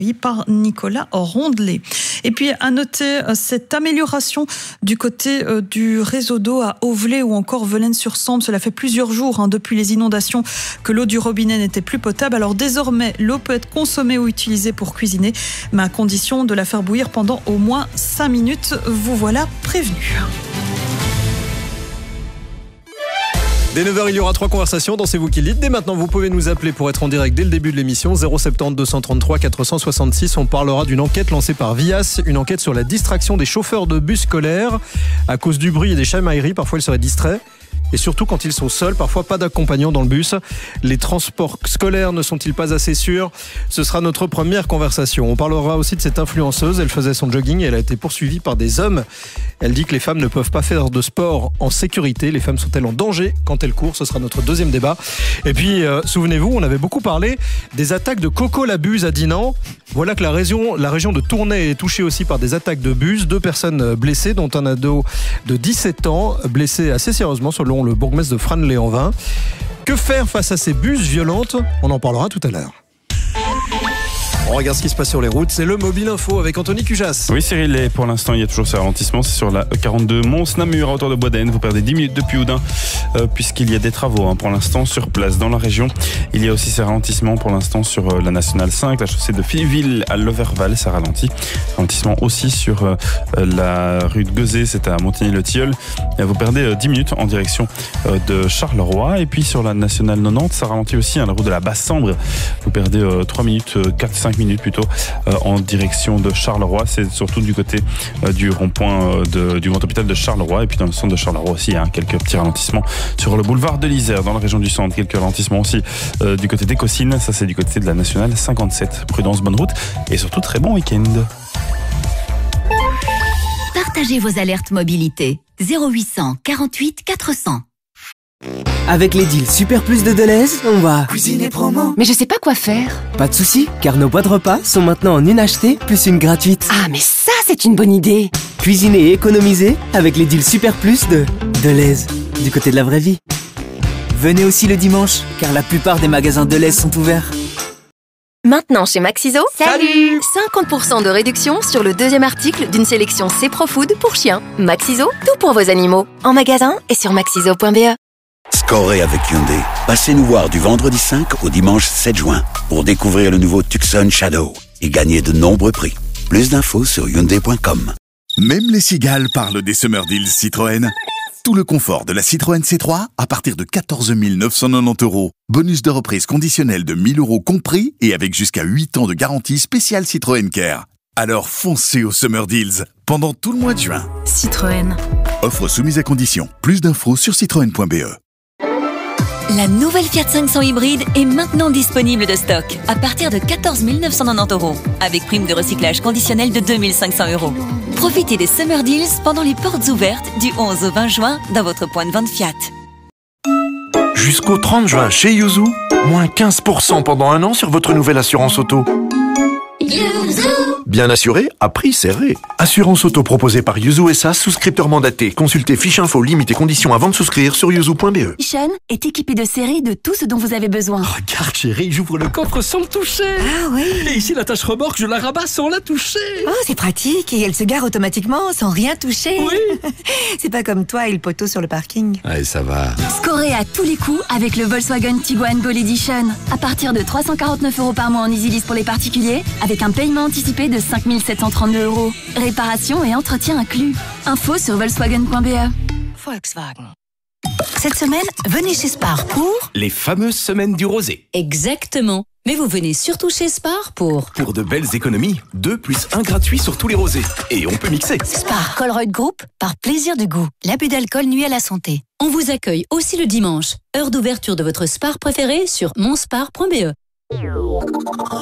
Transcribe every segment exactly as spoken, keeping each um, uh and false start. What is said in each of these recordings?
par Nicolas Rondelet. Et puis à noter cette amélioration du côté du réseau d'eau à Auvelais ou encore Velaines-sur-Sambre. Cela fait plusieurs jours hein, depuis les inondations que l'eau du robinet n'était plus potable. Alors désormais, l'eau peut être consommée ou utilisée pour cuisiner, mais à condition de la faire bouillir pendant au moins cinq minutes. Vous voilà prévenu. Dès neuf heures, il y aura trois conversations dans C'est vous qui le dites. Dès maintenant, vous pouvez nous appeler pour être en direct dès le début de l'émission. zéro sept zéro deux cent trente-trois quatre cent soixante-six. On parlera d'une enquête lancée par Vias, une enquête sur la distraction des chauffeurs de bus scolaires. À cause du bruit et des chamailleries, parfois ils seraient distraits. Et surtout quand ils sont seuls, parfois pas d'accompagnant dans le bus. Les transports scolaires ne sont-ils pas assez sûrs ? Ce sera notre première conversation. On parlera aussi de cette influenceuse. Elle faisait son jogging et elle a été poursuivie par des hommes. Elle dit que les femmes ne peuvent pas faire de sport en sécurité. Les femmes sont-elles en danger quand elles courent ? Ce sera notre deuxième débat. Et puis, euh, souvenez-vous, on avait beaucoup parlé des attaques de Coco la buse à Dinan. Voilà que la région, la région de Tournai est touchée aussi par des attaques de bus. Deux personnes blessées, dont un ado de dix-sept ans, blessé assez sérieusement selon le bourgmestre de Frasnes-les-Anvins. Que faire face à ces bus violentes ? On en parlera tout à l'heure. On regarde ce qui se passe sur les routes, c'est le Mobile Info avec Anthony Cujas. Oui Cyril, et pour l'instant il y a toujours ce ralentissement, c'est sur la E quarante-deux Mons-Namur à hauteur de Boisdaine. Vous perdez dix minutes depuis Oudin euh, puisqu'il y a des travaux hein, pour l'instant sur place dans la région. Il y a aussi ces ralentissements pour l'instant sur euh, la Nationale cinq, la chaussée de Phillyville à Loverval, ça ralentit. Ralentissement aussi sur euh, la rue de Guezé, c'est à Montigny-le-Tilleul. Et vous perdez euh, dix minutes en direction euh, de Charleroi. Et puis sur la Nationale quatre-vingt-dix, ça ralentit aussi hein, la route de la Basse-Sambre. Vous perdez euh, trois minutes, euh, quatre cinq minutes plutôt euh, en direction de Charleroi. C'est surtout du côté euh, du rond-point euh, de, du grand hôpital de Charleroi. Et puis dans le centre de Charleroi aussi, hein, quelques petits ralentissements sur le boulevard de l'Isère dans la région du centre. Quelques ralentissements aussi euh, du côté d'Écosine. Ça c'est du côté de la Nationale cinquante-sept. Prudence, bonne route et surtout très bon week-end. Partagez vos alertes mobilité. zéro huit cent quarante-huit quatre cents. Avec les deals Super Plus de Deleuze, on va cuisiner promo. Mais je sais pas quoi faire. Pas de soucis, car nos boîtes repas sont maintenant en une achetée plus une gratuite. Ah mais ça c'est une bonne idée. Cuisiner et économiser avec les deals Super Plus de Deleuze, du côté de la vraie vie. Venez aussi le dimanche, car la plupart des magasins Deleuze sont ouverts. Maintenant chez Maxiso, Salut cinquante pour cent de réduction sur le deuxième article d'une sélection C-Pro-Food pour chiens. Maxiso, tout pour vos animaux. En magasin et sur maxiso point b e. Scorez avec Hyundai. Passez nous voir du vendredi cinq au dimanche sept juin pour découvrir le nouveau Tucson Shadow et gagner de nombreux prix. Plus d'infos sur hyundai point com. Même les cigales parlent des Summer Deals Citroën. Tout le confort de la Citroën C trois à partir de quatorze mille neuf cent quatre-vingt-dix euros. Bonus de reprise conditionnel de mille euros compris et avec jusqu'à huit ans de garantie spéciale Citroën Care. Alors foncez aux Summer Deals pendant tout le mois de juin. Citroën. Offre soumise à condition. Plus d'infos sur citroën point b e. La nouvelle Fiat cinq cents hybride est maintenant disponible de stock à partir de quatorze mille neuf cent quatre-vingt-dix euros avec prime de recyclage conditionnelle de deux mille cinq cents euros. Profitez des Summer Deals pendant les portes ouvertes du onze au vingt juin dans votre point de vente Fiat. Jusqu'au trente juin chez Yuzu, moins quinze pour cent pendant un an sur votre nouvelle assurance auto. Yuzu. Bien assuré, à prix serré. Assurance auto proposée par Yuzu S A, souscripteur mandaté. Consultez fiche info, limite et conditions avant de souscrire sur yuzu point b e. Sean est équipé de série de tout ce dont vous avez besoin. Regarde chérie, j'ouvre le coffre sans le toucher. Ah oui. Et ici la tâche remorque, je la rabats sans la toucher. Oh, c'est pratique et elle se gare automatiquement sans rien toucher. Oui. C'est pas comme toi et le poteau sur le parking. Allez, ça va. Scorez à tous les coups avec le Volkswagen Tiguan Gold Edition. À partir de trois cent quarante-neuf euros par mois en EasyLease pour les particuliers, avec un paiement anticipé de cinq mille sept cent trente-deux euros. Réparation et entretien inclus. Info sur volkswagen point b e. Volkswagen. Cette semaine, venez chez Spar pour... les fameuses semaines du rosé. Exactement. Mais vous venez surtout chez Spar pour... Pour de belles économies. deux plus un gratuit sur tous les rosés. Et on peut mixer. Spar Colruyt Group, par plaisir de goût. L'abus d'alcool nuit à la santé. On vous accueille aussi le dimanche. Heure d'ouverture de votre Spar préféré sur monspar point b e.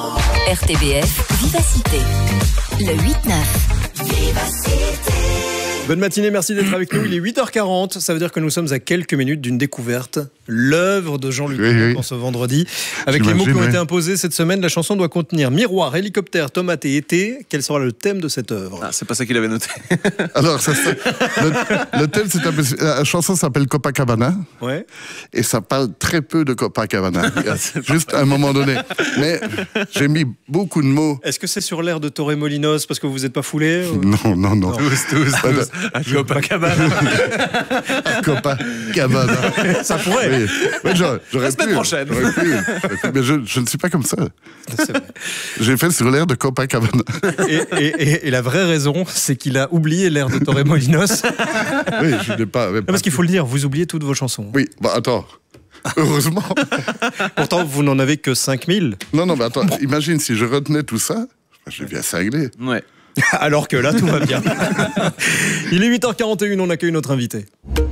R T B F, Vivacité. Le huit neuf. Vivacité. Bonne matinée, merci d'être avec nous. Il est huit heures quarante, ça veut dire que nous sommes à quelques minutes d'une découverte. L'œuvre de Jean-Luc oui, oui. pour ce vendredi. Avec les mots qui ont été imposés cette semaine, la chanson doit contenir miroir, hélicoptère, tomate et été. Quel sera le thème de cette œuvre? Ah, c'est pas ça qu'il avait noté. Alors, ça, le, le thème, c'est un peu, la chanson s'appelle Copacabana. Ouais. Et ça parle très peu de Copacabana. Juste à un moment donné. Mais j'ai mis beaucoup de mots. Est-ce que c'est sur l'air de Torremolinos parce que vous n'êtes pas foulé ou... Non, non, non. Tous, tous, tous. À Copacabana. À Copacabana. Ça pourrait. Oui. Oui, j'aurais, j'aurais la semaine pu, prochaine. J'aurais pu, j'aurais pu, mais je, je ne suis pas comme ça. J'ai fait sur l'air de Copacabana. Et, et, et, et la vraie raison, c'est qu'il a oublié l'air de Torremolinos. Oui, je n'ai pas. Non, parce qu'il faut le dire, vous oubliez toutes vos chansons. Oui, bah attends. Heureusement. Pourtant, vous n'en avez que cinq mille. Non, non, mais attends, imagine si je retenais tout ça, je vais bien cingler. Ouais. Alors que là, tout va bien. Il est huit heures quarante et une, on accueille notre invité.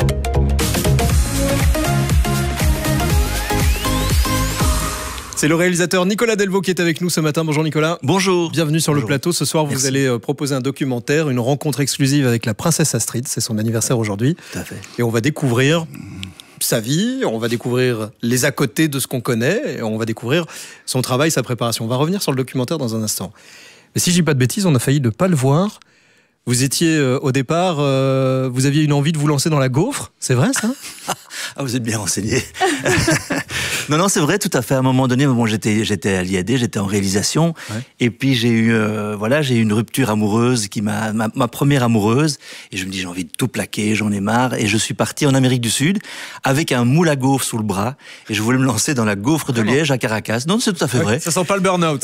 C'est le réalisateur Nicolas Delvaux qui est avec nous ce matin. Bonjour Nicolas. Bonjour. Bienvenue sur Bonjour. le plateau. Ce soir, vous Merci. allez proposer un documentaire, une rencontre exclusive avec la princesse Astrid. C'est son anniversaire aujourd'hui. Tout à fait. Et on va découvrir sa vie, on va découvrir les à côté de ce qu'on connaît, et on va découvrir son travail, sa préparation. On va revenir sur le documentaire dans un instant. Mais si je dis pas de bêtises, on a failli ne pas le voir. Vous étiez euh, au départ, euh, vous aviez une envie de vous lancer dans la gaufre, c'est vrai ça? Ah, vous êtes bien renseigné. Non, non, c'est vrai, tout à fait. À un moment donné, bon, j'étais, j'étais à l'I A D, j'étais en réalisation, ouais. Et puis j'ai eu, euh, voilà, j'ai eu une rupture amoureuse qui m'a, ma, ma première amoureuse, et je me dis j'ai envie de tout plaquer, j'en ai marre, et je suis parti en Amérique du Sud avec un moule à gaufre sous le bras, et je voulais me lancer dans la gaufre de Liège à Caracas. Non, c'est tout à fait ouais, vrai. Ça sent pas le burn-out.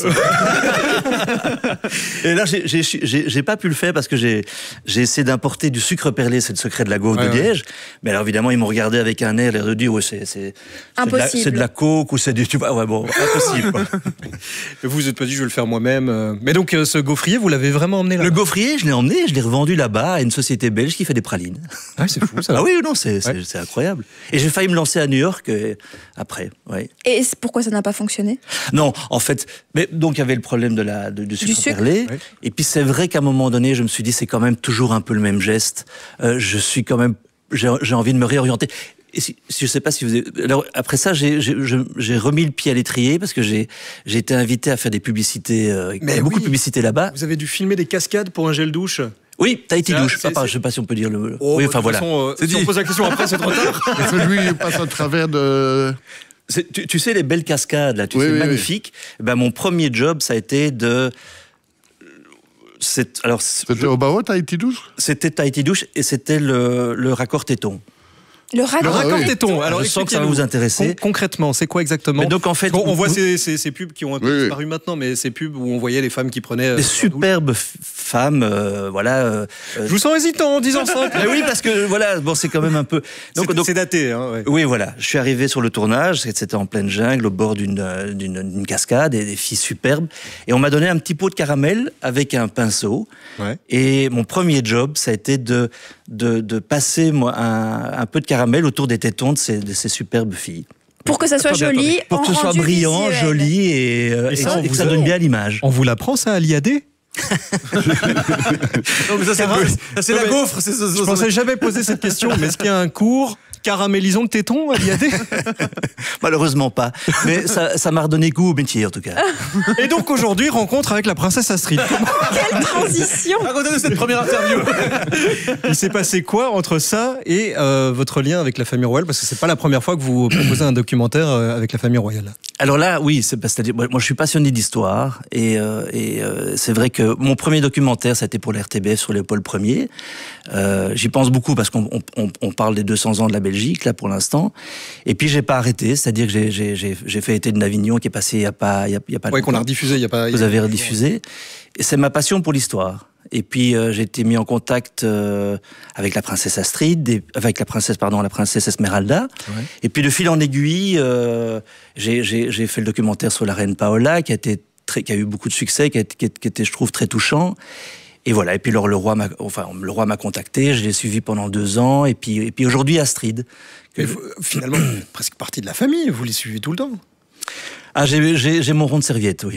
Et là, j'ai, j'ai, j'ai, j'ai pas pu le faire parce que j'ai, j'ai essayé d'importer du sucre perlé, c'est le secret de la gaufre ouais, de Liège. Ouais. Mais alors évidemment, ils m'ont regardé avec un air, l'air de dire, ouais, c'est, c'est, c'est, de la, c'est de la coke ou c'est du, tu vois, ouais, bon, impossible. Quoi. Vous vous êtes pas dit, je vais le faire moi-même. Mais donc, ce gaufrier, vous l'avez vraiment emmené là? Le gaufrier, je l'ai emmené, je l'ai revendu là-bas à une société belge qui fait des pralines. Ah, c'est fou ça. Ah oui, non, c'est, c'est, ouais. c'est incroyable. Et j'ai failli me lancer à New York euh, après, ouais. Et pourquoi ça n'a pas fonctionné? Non, en fait, mais donc il y avait le problème de la, de, du sucre, du sucre. perlé. Oui. Et puis c'est vrai qu'à un moment donné, je me suis dit, c'est quand même toujours un peu le même geste. Euh, je suis quand même, j'ai, j'ai envie de me réorienter. Et si, si je sais pas si vous avez... Alors, après ça, j'ai, j'ai, j'ai remis le pied à l'étrier parce que j'ai, j'ai été invité à faire des publicités, euh, Mais beaucoup oui. de publicités là-bas. Vous avez dû filmer des cascades pour un gel douche? Oui, Tahiti c'est, douche. c'est, Papa, c'est... je sais pas si on peut dire le. Oh, oui, enfin voilà. Façon, euh, si on pose la question après, c'est trop tard. Et celui passe à travers de. C'est, tu, tu sais les belles cascades là, tu oui, sais oui, magnifiques. Oui. Ben mon premier job, ça a été de. C'est, alors, c'était je... au Bao, Tahiti douche. C'était Tahiti douche et c'était le, le raccord téton. Le raccord, le raccord oui. téton. Alors, je sens que ça va vous intéresser. Con- concrètement, c'est quoi exactement? Mais donc en fait, on, on voit vous... ces, ces, ces pubs qui ont un peu oui, disparu oui. maintenant, mais ces pubs où on voyait les femmes qui prenaient des euh, superbes f- femmes, euh, voilà. Euh, je vous sens hésitant en disant ça. Mais oui, parce que voilà, bon, c'est quand même un peu. Donc, c'est, donc, c'est daté, hein. Ouais. Oui, voilà. Je suis arrivé sur le tournage, c'était en pleine jungle, au bord d'une, d'une, d'une cascade, et des filles superbes, et on m'a donné un petit pot de caramel avec un pinceau. Ouais. Et mon premier job, ça a été de de, de passer moi un, un peu de caramel autour des tétons de ces, de ces superbes filles. Pour que ça soit attendez, joli, attendez. Pour que ce soit brillant, visuel. joli et, euh, et, ça, et que ça donne bien à l'image. On vous l'apprend ça à l'I A D? Non mais ça c'est, Caram... ça, c'est non, la gaufre. C'est, c'est, je ne pensais jamais poser cette question, mais est-ce qu'il y a un cours caramélisons le téton à l'I A D? Malheureusement pas, mais ça, ça m'a redonné goût au métier en tout cas. Et donc aujourd'hui, rencontre avec la princesse Astrid. Quelle transition! Racontez-nous cette première interview. Il s'est passé quoi entre ça et euh, votre lien avec la famille royale? Parce que c'est pas la première fois que vous proposez un documentaire avec la famille royale. Alors là, oui, c'est, c'est-à-dire, moi je suis passionné d'histoire et, euh, et euh, c'est vrai que mon premier documentaire, ça a été pour la R T B F sur Léopold Ier. Euh, j'y pense beaucoup parce qu'on on, on parle des deux cents ans de la Belgique, là, pour l'instant. Et puis, j'ai pas arrêté, c'est-à-dire que j'ai, j'ai, j'ai, j'ai fait Été de Navignon qui est passé il y a pas, il y a, il y a pas ouais, longtemps. Qu'on a rediffusé il y a pas. Vous avez rediffusé. Et c'est ma passion pour l'histoire. Et puis, euh, j'ai été mis en contact euh, avec la princesse Astrid, et, avec la princesse, pardon, la princesse Esmeralda. Ouais. Et puis, de fil en aiguille, euh, j'ai, j'ai, j'ai fait le documentaire sur la reine Paola, qui a été très, qui a eu beaucoup de succès, qui, a, qui, qui était, je trouve, très touchant. Et voilà. Et puis alors le roi m'a, enfin le roi m'a contacté. Je l'ai suivi pendant deux ans. Et puis et puis aujourd'hui Astrid. Que... Vous, finalement, vous êtes presque partie de la famille. Vous les suivez tout le temps. Ah j'ai j'ai, j'ai mon rond de serviette, oui.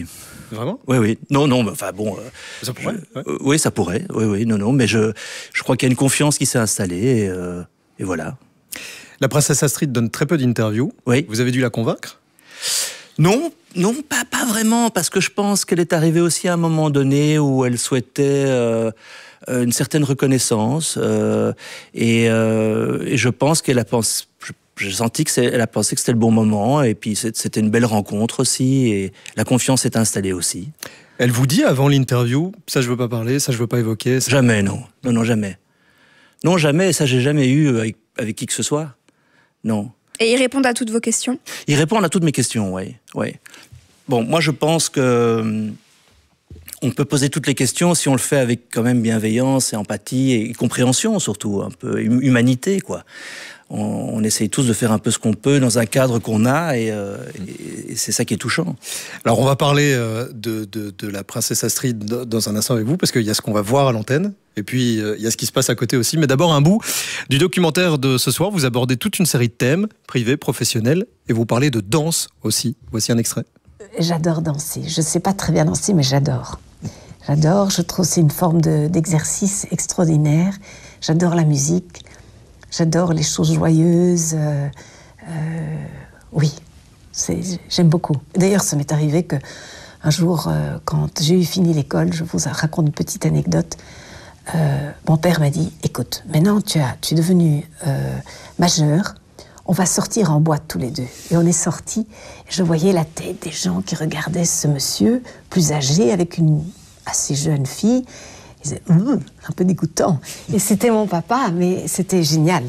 Vraiment ? Oui, oui. Non, non, mais enfin bon. Euh, ça pourrait. Je, ouais. euh, oui, ça pourrait. Oui, oui. Non, non. Mais je, je crois qu'il y a une confiance qui s'est installée et, euh, et voilà. La princesse Astrid donne très peu d'interviews. Oui. Vous avez dû la convaincre ? Non, non, pas, pas vraiment, parce que je pense qu'elle est arrivée aussi à un moment donné où elle souhaitait euh, une certaine reconnaissance euh, et, euh, et je pense qu'elle a pensé. J'ai senti qu'elle a pensé que c'était le bon moment et puis c'était une belle rencontre aussi et la confiance s'est installée aussi. Elle vous dit avant l'interview, ça je veux pas parler, ça je veux pas évoquer ça... Jamais, non. Non, non, jamais. Non, jamais, ça j'ai jamais eu avec, avec qui que ce soit. Non. Et ils répondent à toutes vos questions ? Ils répondent à toutes mes questions, oui. oui. Bon, moi je pense que on peut poser toutes les questions si on le fait avec quand même bienveillance et empathie et compréhension surtout, un peu humanité, quoi. On, on essaye tous de faire un peu ce qu'on peut dans un cadre qu'on a et, euh, et, et c'est ça qui est touchant. Alors on va parler euh, de, de, de la princesse Astrid dans un instant avec vous parce qu'il y a ce qu'on va voir à l'antenne et puis euh, il y a ce qui se passe à côté aussi. Mais d'abord un bout du documentaire de ce soir. Vous abordez toute une série de thèmes privés, professionnels et vous parlez de danse aussi. Voici un extrait. J'adore danser. Je ne sais pas très bien danser mais j'adore. J'adore. Je trouve que c'est une forme de, d'exercice extraordinaire. J'adore la musique. J'adore les choses joyeuses. Euh, euh, oui, c'est, j'aime beaucoup. D'ailleurs, ça m'est arrivé que un jour, euh, quand j'ai eu fini l'école, je vous raconte une petite anecdote. Euh, mon père m'a dit, écoute, maintenant tu, as, tu es devenu euh, majeur, on va sortir en boîte tous les deux. Et on est sortis, je voyais la tête des gens qui regardaient ce monsieur, plus âgé, avec une assez jeune fille. Ils disaient, mmm, un peu dégoûtant. Et c'était mon papa, mais c'était génial.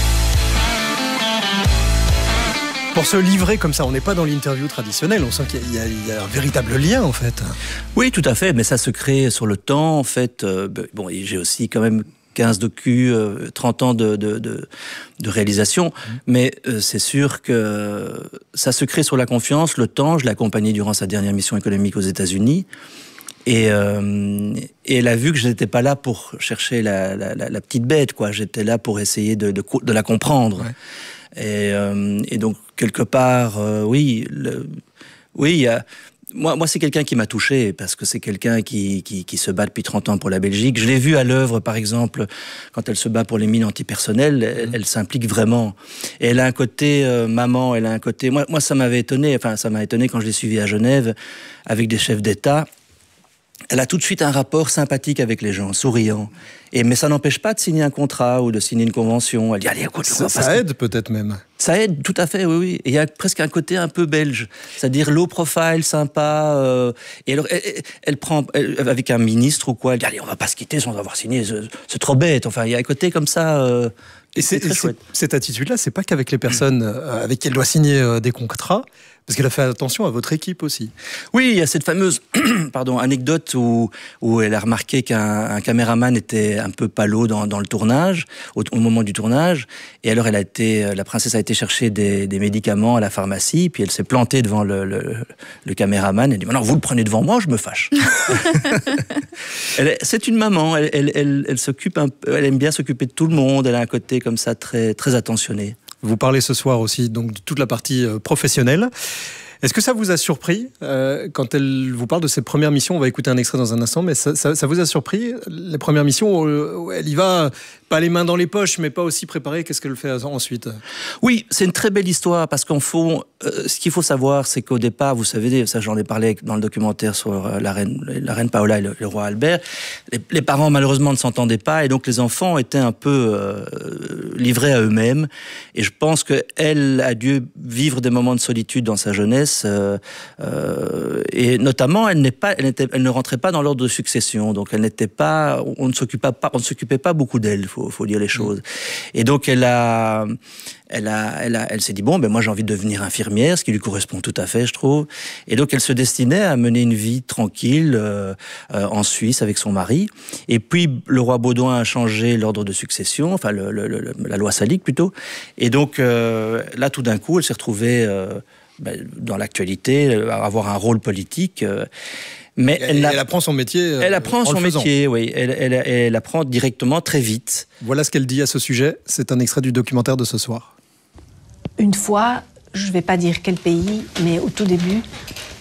Pour se livrer comme ça, on n'est pas dans l'interview traditionnelle, on sent qu'il y a, il y a un véritable lien en fait. Oui, tout à fait, mais ça se crée sur le temps en fait. Euh, bon, et j'ai aussi quand même quinze docus, euh, trente ans de, de, de, de réalisation, mmh. mais euh, c'est sûr que ça se crée sur la confiance, le temps. Je l'ai accompagné durant sa dernière mission économique aux États-Unis. Et, euh, et elle a vu que je n'étais pas là pour chercher la, la, la, la petite bête, quoi. J'étais là pour essayer de, de, de la comprendre. Ouais. Et, euh, et donc, quelque part, euh, oui, le, oui, y a, moi, moi c'est quelqu'un qui m'a touché, parce que c'est quelqu'un qui, qui, qui se bat depuis trente ans pour la Belgique. Je l'ai vu à l'œuvre, par exemple, quand elle se bat pour les mines antipersonnelles, elle, mmh. elle s'implique vraiment. Et elle a un côté euh, maman, elle a un côté... Moi, moi ça m'avait étonné, enfin, ça m'a étonné quand je l'ai suivie à Genève, avec des chefs d'État. Elle a tout de suite un rapport sympathique avec les gens, souriant. Et, mais ça n'empêche pas de signer un contrat ou de signer une convention. Elle dit, allez, écoute, ça, ça aide peut-être même. Ça aide, tout à fait, oui, oui. Et il y a presque un côté un peu belge. C'est-à-dire low profile, sympa. Euh, et elle, elle, elle prend, elle, avec un ministre ou quoi, elle dit, allez, on va pas se quitter sans avoir signé. C'est, c'est trop bête. Enfin, il y a un côté comme ça... Euh, et c'est, c'est, c'est cette attitude-là, c'est pas qu'avec les personnes euh, avec qui elle doit signer euh, des contrats, parce qu'elle a fait attention à votre équipe aussi. Oui, il y a cette fameuse pardon, anecdote où, où elle a remarqué qu'un un caméraman était un peu palo dans, dans le tournage, au, au moment du tournage, et alors elle a été, la princesse a été chercher des, des médicaments à la pharmacie, puis elle s'est plantée devant le, le, le caméraman, elle dit, maintenant vous le prenez devant moi, je me fâche. elle, c'est une maman, elle, elle, elle, elle, s'occupe un peu, elle aime bien s'occuper de tout le monde, elle a un côté comme ça très, très attentionné. Vous parlez ce soir aussi donc, de toute la partie euh, professionnelle. Est-ce que ça vous a surpris euh, quand elle vous parle de ses premières missions? On va écouter un extrait dans un instant, mais ça, ça, ça vous a surpris les premières missions où, où elle y va, pas les mains dans les poches, mais pas aussi préparée? Qu'est-ce qu'elle fait ensuite? Oui, c'est une très belle histoire parce qu'en fond, euh, ce qu'il faut savoir, c'est qu'au départ, vous savez, ça j'en ai parlé dans le documentaire sur euh, la reine, la reine Paola et le, le roi Albert. Les, les parents malheureusement ne s'entendaient pas et donc les enfants étaient un peu euh, livrés à eux-mêmes. Et je pense que elle a dû vivre des moments de solitude dans sa jeunesse. Euh, euh, et notamment, elle, n'est pas, elle, n'était, elle ne rentrait pas dans l'ordre de succession, donc elle n'était pas, on ne s'occupait pas, on ne s'occupait pas beaucoup d'elle, faut, faut dire les choses. Mmh. Et donc elle a, elle a, elle a, elle s'est dit bon, ben moi j'ai envie de devenir infirmière, ce qui lui correspond tout à fait, je trouve. Et donc elle se destinait à mener une vie tranquille euh, euh, en Suisse avec son mari. Et puis le roi Baudouin a changé l'ordre de succession, enfin le, le, le, la loi salique plutôt. Et donc euh, là, tout d'un coup, elle s'est retrouvée euh, dans l'actualité, avoir un rôle politique. Mais elle, elle, elle apprend son métier. Elle apprend son métier, oui. Elle, elle, elle apprend directement très vite. Voilà ce qu'elle dit à ce sujet. C'est un extrait du documentaire de ce soir. Une fois, je ne vais pas dire quel pays, mais au tout début,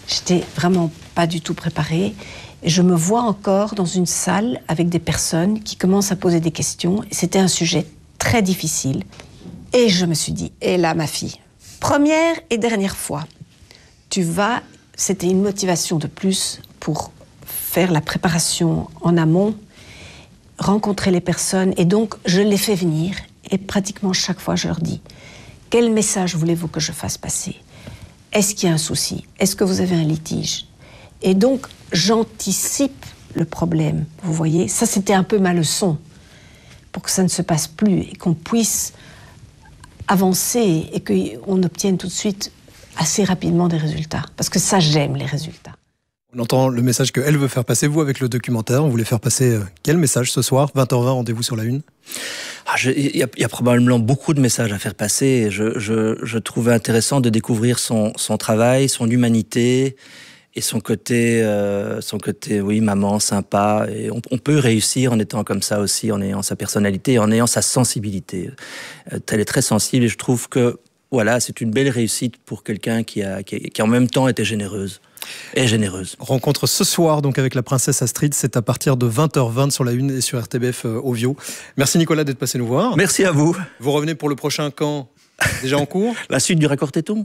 J'étais vraiment pas du tout préparée. Et je me vois encore dans une salle avec des personnes qui commencent à poser des questions. Et c'était un sujet très difficile. Et je me suis dit, et là, ma fille, première et dernière fois, tu vas... C'était une motivation de plus pour faire la préparation en amont, rencontrer les personnes. Et donc, je les fais venir. Et pratiquement chaque fois, je leur dis, quel message voulez-vous que je fasse passer ? Est-ce qu'il y a un souci ? Est-ce que vous avez un litige ? Et donc, j'anticipe le problème, vous voyez. Ça, c'était un peu ma leçon, pour que ça ne se passe plus et qu'on puisse avancer et qu'on obtienne tout de suite assez rapidement des résultats. Parce que ça, j'aime les résultats. On entend le message qu'elle veut faire passer, vous, avec le documentaire. On voulait faire passer euh, quel message ce soir ? vingt heures vingt, rendez-vous sur la Une. Ah, je, il, y a, il y a probablement beaucoup de messages à faire passer. Je, je, je trouvais intéressant de découvrir son, son travail, son humanité et son côté, euh, son côté, oui, maman, sympa. Et on, on peut réussir en étant comme ça aussi, en ayant sa personnalité, en ayant sa sensibilité. Euh, elle est très sensible et je trouve que voilà, c'est une belle réussite pour quelqu'un qui a, qui, qui en même temps était généreuse. Et généreuse. Rencontre ce soir donc avec la princesse Astrid, c'est à partir de vingt heures vingt sur la Une et sur R T B F euh, Ovio. Merci Nicolas d'être passé nous voir. Merci à vous. Vous revenez pour le prochain quand ? Déjà en cours ? La suite du raccord téton.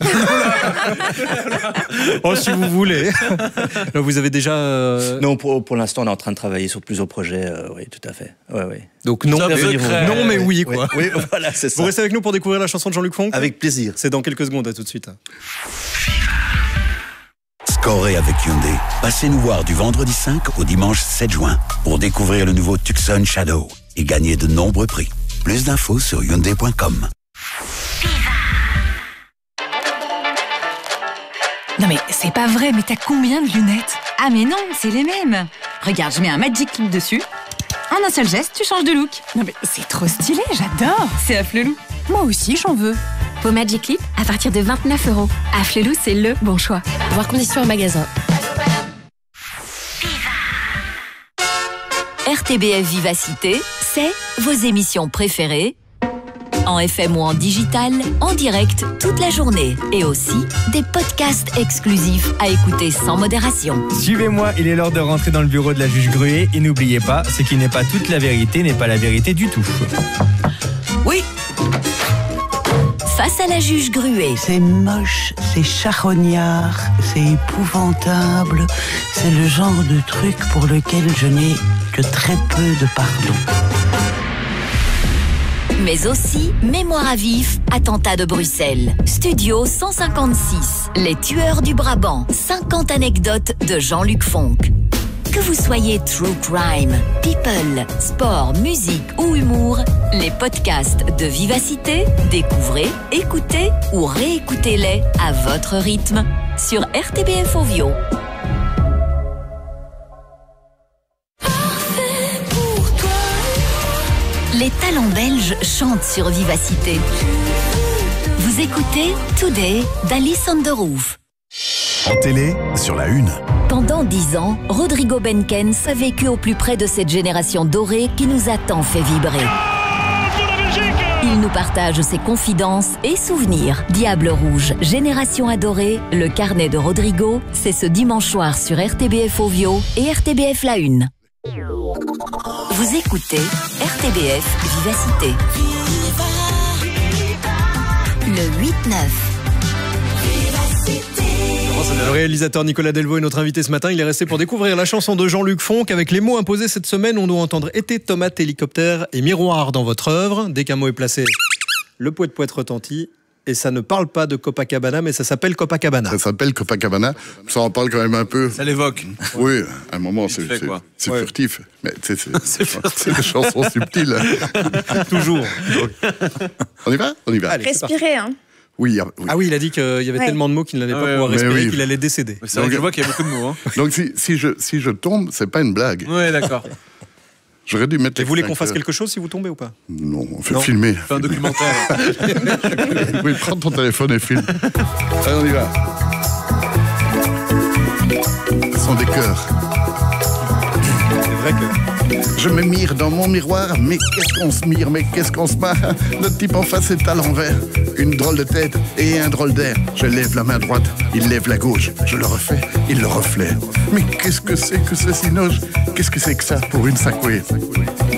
Oh, si vous voulez. Non, vous avez déjà... Euh... Non, pour, pour l'instant, on est en train de travailler sur plusieurs projets. Euh, oui, tout à fait. Ouais, ouais. Donc non, mais, non mais oui, quoi. Oui, oui, voilà, c'est ça. Vous restez avec nous pour découvrir la chanson de Jean-Luc Fonck ? Avec plaisir. C'est dans quelques secondes, à tout de suite. Scorez avec Hyundai. Passez nous voir du vendredi cinq au dimanche sept juin pour découvrir le nouveau Tucson Shadow et gagner de nombreux prix. Plus d'infos sur hyundai point com. Non mais c'est pas vrai, mais t'as combien de lunettes ? Ah mais non, c'est les mêmes. Regarde, je mets un Magic Clip dessus. En un seul geste, tu changes de look. Non mais c'est trop stylé, j'adore. C'est Afflelou. Moi aussi, j'en veux. Vos Magic Clip à partir de vingt-neuf euros. Afflelou, c'est le bon choix. Voir conditions en magasin. R T B F Vivacité, c'est vos émissions préférées, en F M ou en digital, en direct toute la journée. Et aussi des podcasts exclusifs à écouter sans modération. Suivez-moi, il est l'heure de rentrer dans le bureau de la juge Gruet. Et n'oubliez pas, ce qui n'est pas toute la vérité n'est pas la vérité du tout. Oui. Face à la juge Gruet. C'est moche, c'est charognard, c'est épouvantable. C'est le genre de truc pour lequel je n'ai que très peu de pardon. Mais aussi Mémoire à vif, attentat de Bruxelles. Studio cent cinquante-six, Les tueurs du Brabant. cinquante anecdotes de Jean-Luc Fonck. Que vous soyez true crime, people, sport, musique ou humour, les podcasts de Vivacité, découvrez, écoutez ou réécoutez-les à votre rythme sur R T B F Ovio. Les talents belges chantent sur Vivacité. Vous écoutez Today d'Alice on the Roof. En télé, sur la Une. Pendant dix ans, Rodrigo Benkens a vécu au plus près de cette génération dorée qui nous a tant fait vibrer. Il nous partage ses confidences et souvenirs. Diable Rouge, Génération Adorée, le carnet de Rodrigo, c'est ce dimanche soir sur R T B F Ovio et R T B F La Une. Vous écoutez R T B F Vivacité. Le huit neuf. Le réalisateur Nicolas Delvaux est notre invité ce matin. Il est resté pour découvrir la chanson de Jean-Luc Fonck. Avec les mots imposés cette semaine, on doit entendre été, tomate, hélicoptère et miroir dans votre œuvre. Dès qu'un mot est placé, le poète-poète retentit. Et ça ne parle pas de Copacabana, mais ça s'appelle Copacabana. Ça s'appelle Copacabana. Ça en parle quand même un peu. Ça l'évoque. Oui, à un moment, c'est, fait, c'est, c'est ouais. furtif. Mais c'est, c'est, c'est, c'est des chansons subtiles. Toujours. Donc, on y va On y va. Allez, Respirez, hein. Oui, oui. Ah oui, il a dit qu'il y avait ouais. tellement de mots qu'il n'allait pas ouais, pouvoir respirer, oui. qu'il allait décéder. Mais c'est vrai que je vois qu'il y a beaucoup de mots. Hein. Donc si, si, je, si je tombe, c'est pas une blague. Oui, d'accord. J'aurais dû mettre. Et vous voulez qu'on fasse quelque chose si vous tombez ou pas? Non, on fait non. filmer. Fais un documentaire. Oui, prends ton téléphone et filme. Allez, on y va. Ce sont des cœurs. C'est vrai que. Je me mire dans mon miroir, mais qu'est-ce qu'on se mire, mais qu'est-ce qu'on se marre. Le type en face est à l'envers, une drôle de tête et un drôle d'air. Je lève la main droite, il lève la gauche, je le refais, il le reflète. Mais qu'est-ce que c'est que ce cinoche? Qu'est-ce que c'est que ça pour une sacouée?